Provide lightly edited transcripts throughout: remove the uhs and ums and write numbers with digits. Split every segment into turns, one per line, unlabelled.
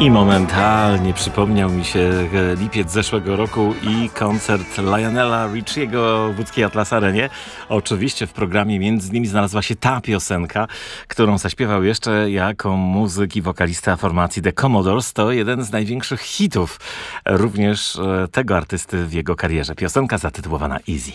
I momentalnie przypomniał mi się lipiec zeszłego roku i koncert Lionela Richiego w łódzkiej Atlas Arenie. Oczywiście w programie między innymi znalazła się ta piosenka, którą zaśpiewał jeszcze jako muzyk i wokalista formacji The Commodores. To jeden z największych hitów również tego artysty w jego karierze. Piosenka zatytułowana Easy.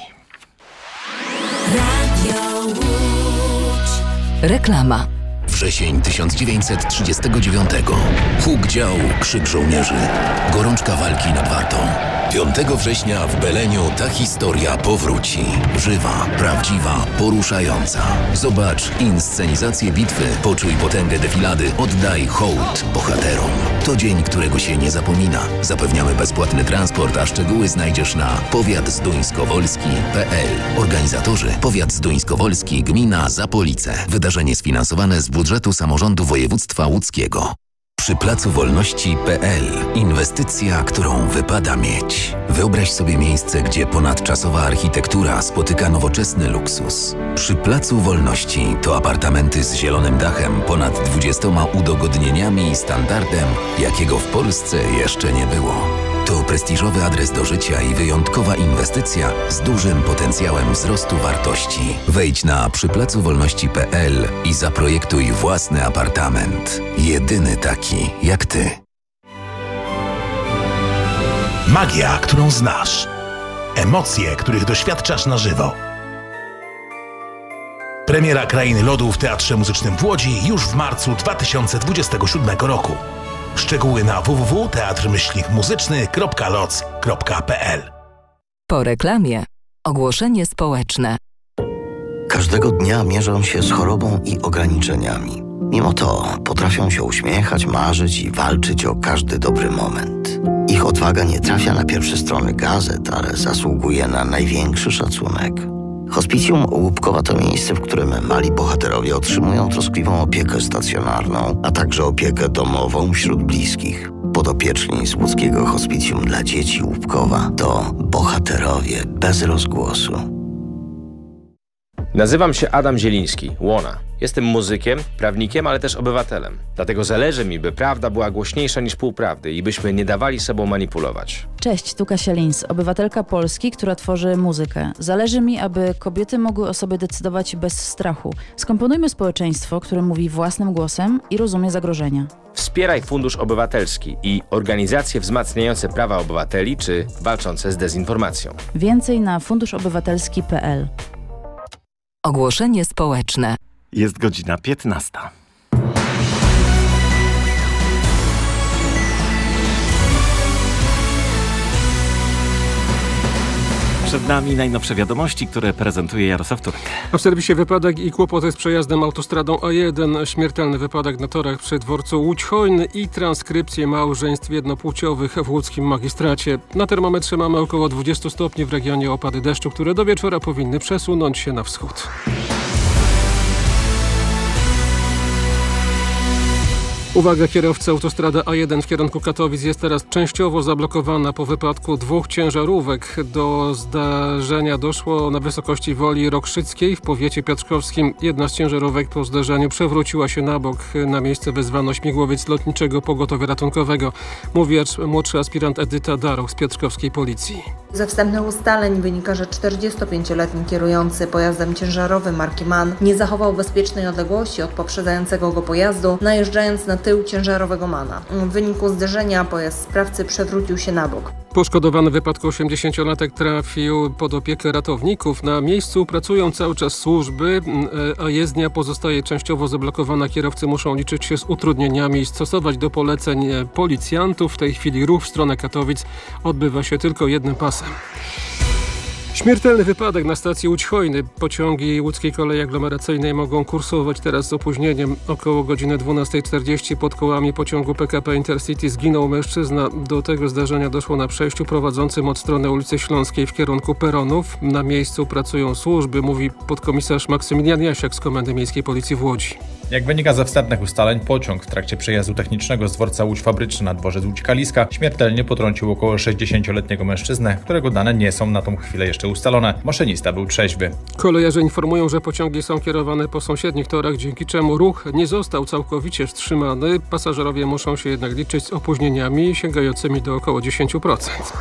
Radio Łódź. Reklama.
Wrzesień 1939. Huk dział, krzyk żołnierzy. Gorączka walki nad Wartą. 5 września w Beleniu ta historia powróci. Żywa, prawdziwa, poruszająca. Zobacz inscenizację bitwy, poczuj potęgę defilady, oddaj hołd bohaterom. To dzień, którego się nie zapomina. Zapewniamy bezpłatny transport, a szczegóły znajdziesz na powiatzduńskowolski.pl. Organizatorzy: Powiat Zduńskowolski, gmina Zapolice. Wydarzenie sfinansowane z budżetu samorządu województwa łódzkiego. Przy Placu Wolności.pl. Inwestycja, którą wypada mieć. Wyobraź sobie miejsce, gdzie ponadczasowa architektura spotyka nowoczesny luksus. Przy Placu Wolności to apartamenty z zielonym dachem, ponad 20 udogodnieniami i standardem, jakiego w Polsce jeszcze nie było. To prestiżowy adres do życia i wyjątkowa inwestycja z dużym potencjałem wzrostu wartości. Wejdź na przyplacowolności.pl i zaprojektuj własny apartament. Jedyny taki jak ty.
Magia, którą znasz. Emocje, których doświadczasz na żywo. Premiera Krainy Lodu w Teatrze Muzycznym w Łodzi już w marcu 2027 roku. Szczegóły na www.teatrmyślnikmuzyczny.loc.pl.
Po reklamie ogłoszenie społeczne.
Każdego dnia mierzą się z chorobą i ograniczeniami. Mimo to potrafią się uśmiechać, marzyć i walczyć o każdy dobry moment. Ich odwaga nie trafia na pierwsze strony gazet, ale zasługuje na największy szacunek. Hospicjum Łupkowa to miejsce, w którym mali bohaterowie otrzymują troskliwą opiekę stacjonarną, a także opiekę domową wśród bliskich. Podopieczni z łódzkiego hospicjum dla dzieci Łupkowa to bohaterowie bez rozgłosu.
Nazywam się Adam Zieliński, Łona. Jestem muzykiem, prawnikiem, ale też obywatelem. Dlatego zależy mi, by prawda była głośniejsza niż półprawdy i byśmy nie dawali sobą manipulować.
Cześć, tu Kasia Lins, obywatelka Polski, która tworzy muzykę. Zależy mi, aby kobiety mogły o sobie decydować bez strachu. Skomponujmy społeczeństwo, które mówi własnym głosem i rozumie zagrożenia.
Wspieraj Fundusz Obywatelski i organizacje wzmacniające prawa obywateli czy walczące z dezinformacją.
Więcej na funduszobywatelski.pl.
Ogłoszenie społeczne.
Jest godzina 15. Przed nami najnowsze wiadomości, które prezentuje Jarosław Turek.
W serwisie wypadek i kłopoty z przejazdem autostradą A1, śmiertelny wypadek na torach przy dworcu Łódź-Hojny i transkrypcje małżeństw jednopłciowych w łódzkim magistracie. Na termometrze mamy około 20 stopni, w regionie opady deszczu, które do wieczora powinny przesunąć się na wschód. Uwaga, kierowcy, autostrada A1 w kierunku Katowic jest teraz częściowo zablokowana po wypadku dwóch ciężarówek. Do zdarzenia doszło na wysokości Woli Rokrzyckiej w powiecie piotrkowskim. Jedna z ciężarówek po zdarzeniu przewróciła się na bok. Na miejsce wezwano śmigłowiec lotniczego pogotowia ratunkowego. Mówi młodszy aspirant Edyta Daroch z piotrkowskiej policji.
Ze wstępnych ustaleń wynika, że 45-letni kierujący pojazdem ciężarowym marki MAN nie zachował bezpiecznej odległości od poprzedzającego go pojazdu, najeżdżając na tył ciężarowego MANa. W wyniku zderzenia pojazd sprawcy przewrócił się na bok.
Poszkodowany w wypadku 80-latek trafił pod opiekę ratowników. Na miejscu pracują cały czas służby, a jezdnia pozostaje częściowo zablokowana. Kierowcy muszą liczyć się z utrudnieniami i stosować do poleceń policjantów. W tej chwili ruch w stronę Katowic odbywa się tylko jednym pasem. Śmiertelny wypadek na stacji Łódź-Hojny. Pociągi łódzkiej kolei aglomeracyjnej mogą kursować teraz z opóźnieniem. Około godziny 12:40 pod kołami pociągu PKP Intercity zginął mężczyzna. Do tego zdarzenia doszło na przejściu prowadzącym od strony ulicy Śląskiej w kierunku peronów. Na miejscu pracują służby, mówi podkomisarz Maksymilian Jasiak z Komendy Miejskiej Policji w Łodzi.
Jak wynika ze wstępnych ustaleń, pociąg w trakcie przejazdu technicznego z dworca Łódź Fabryczna na dworzec Łódź Kaliska śmiertelnie potrącił około 60-letniego mężczyznę, którego dane nie są na tą chwilę jeszcze ustalone. Maszynista był trzeźwy.
Kolejarze informują, że pociągi są kierowane po sąsiednich torach, dzięki czemu ruch nie został całkowicie wstrzymany. Pasażerowie muszą się jednak liczyć z opóźnieniami sięgającymi do około 10%.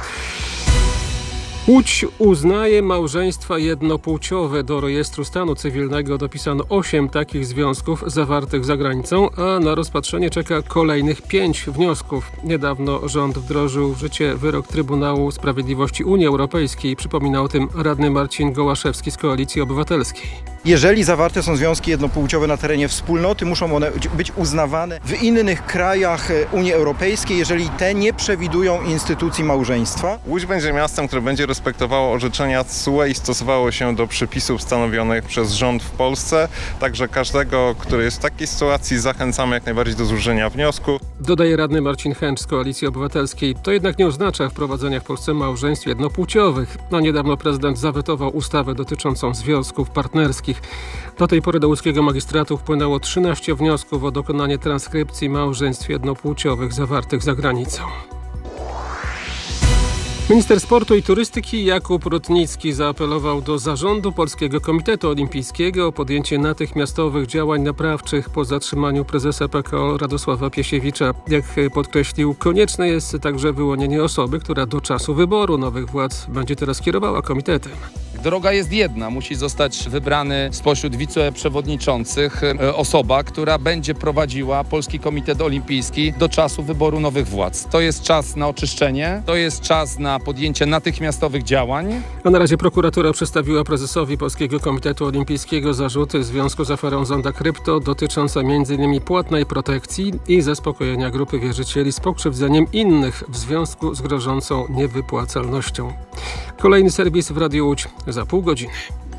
Łódź uznaje małżeństwa jednopłciowe. Do rejestru stanu cywilnego dopisano 8 takich związków zawartych za granicą, a na rozpatrzenie czeka kolejnych 5 wniosków. Niedawno rząd wdrożył w życie wyrok Trybunału Sprawiedliwości Unii Europejskiej. Przypomina o tym radny Marcin Gołaszewski z Koalicji Obywatelskiej.
Jeżeli zawarte są związki jednopłciowe na terenie wspólnoty, muszą one być uznawane w innych krajach Unii Europejskiej, jeżeli te nie przewidują instytucji małżeństwa.
Łódź będzie miastem, które będzie respektowało orzeczenia TSUE i stosowało się do przepisów stanowionych przez rząd w Polsce. Także każdego, który jest w takiej sytuacji, zachęcamy jak najbardziej do złożenia wniosku.
Dodaje radny Marcin Chęcz z Koalicji Obywatelskiej. To jednak nie oznacza wprowadzenia w Polsce małżeństw jednopłciowych. Niedawno prezydent zawetował ustawę dotyczącą związków partnerskich. Do tej pory do łódzkiego magistratu wpłynęło 13 wniosków o dokonanie transkrypcji małżeństw jednopłciowych zawartych za granicą. Minister Sportu i Turystyki Jakub Rutnicki zaapelował do zarządu Polskiego Komitetu Olimpijskiego o podjęcie natychmiastowych działań naprawczych po zatrzymaniu prezesa PKO Radosława Piesiewicza. Jak podkreślił, konieczne jest także wyłonienie osoby, która do czasu wyboru nowych władz będzie teraz kierowała komitetem.
Droga jest jedna. Musi zostać wybrany spośród wiceprzewodniczących osoba, która będzie prowadziła Polski Komitet Olimpijski do czasu wyboru nowych władz. To jest czas na oczyszczenie, to jest czas na podjęcie natychmiastowych działań.
A na razie prokuratura przedstawiła prezesowi Polskiego Komitetu Olimpijskiego zarzuty w związku z aferą Zonda Krypto dotyczące m.in. płatnej protekcji i zaspokojenia grupy wierzycieli z pokrzywdzeniem innych w związku z grożącą niewypłacalnością. Kolejny serwis w Radiu Łódź za pół godziny.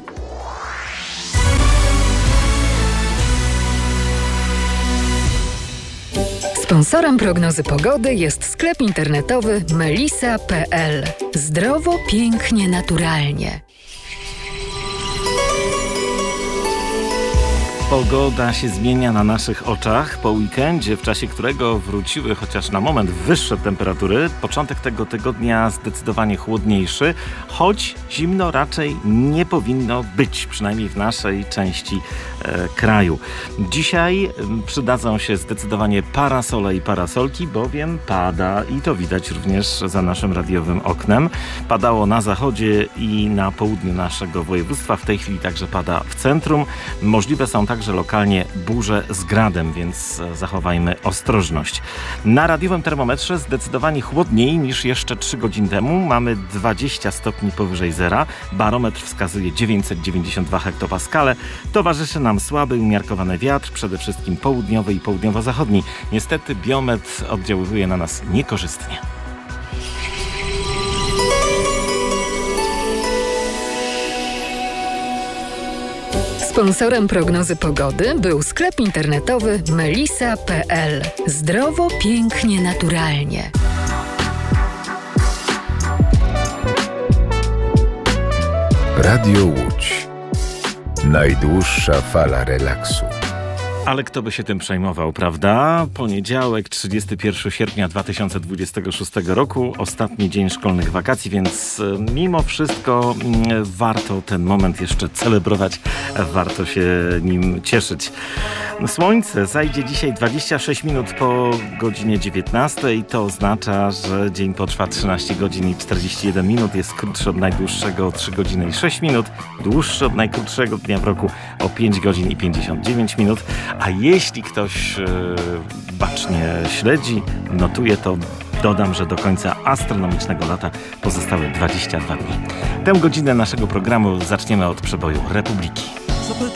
Sponsorem prognozy pogody jest sklep internetowy melisa.pl. Zdrowo, pięknie, naturalnie.
Pogoda się zmienia na naszych oczach po weekendzie, w czasie którego wróciły chociaż na moment wyższe temperatury. Początek tego tygodnia zdecydowanie chłodniejszy, choć zimno raczej nie powinno być, przynajmniej w naszej części kraju. Dzisiaj przydadzą się zdecydowanie parasole i parasolki, bowiem pada i to widać również za naszym radiowym oknem. Padało na zachodzie i na południu naszego województwa. W tej chwili także pada w centrum. Możliwe są także lokalnie burze z gradem, więc zachowajmy ostrożność. Na radiowym termometrze zdecydowanie chłodniej niż jeszcze 3 godziny temu. Mamy 20 stopni powyżej zera. Barometr wskazuje 992 hektopaskale. Towarzyszy nam słaby, umiarkowany wiatr, przede wszystkim południowy i południowo-zachodni. Niestety biometr oddziaływuje na nas niekorzystnie.
Sponsorem prognozy pogody był sklep internetowy melisa.pl. Zdrowo, pięknie, naturalnie.
Radio Łódź. Najdłuższa fala relaksu.
Ale kto by się tym przejmował, prawda? Poniedziałek, 31 sierpnia 2026 roku, ostatni dzień szkolnych wakacji, więc mimo wszystko warto ten moment jeszcze celebrować, warto się nim cieszyć. Słońce zajdzie dzisiaj 26 minut po godzinie 19 i to oznacza, że dzień potrwa 13 godzin i 41 minut, jest krótszy od najdłuższego o 3 godziny i 6 minut, dłuższy od najkrótszego dnia w roku o 5 godzin i 59 minut. A jeśli ktoś bacznie śledzi, notuje, to dodam, że do końca astronomicznego lata pozostały 22 dni. Tę godzinę naszego programu zaczniemy od przeboju Republiki.
Zapytaj